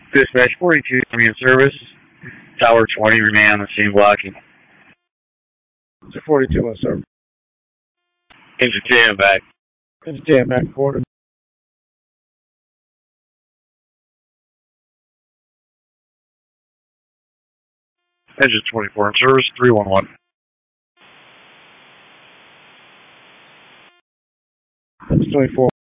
Dispatch 42, in service. Tower 20, remain on the scene blocking. 42 on service. Engine 10 back. Engine 10 back, quarter. Engine 24 in service, 311. Engine 24.